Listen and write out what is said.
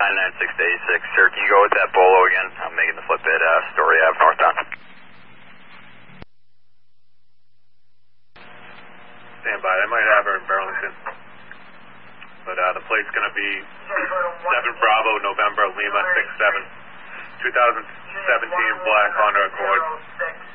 996 to 86. Sir, can you go with that Bolo again? I'm making the flip at Story Ave northbound. Stand by. They might have her in Burlington. But the plate's going to be 7 Bravo November Lima 67. 2017 black Honda Accord.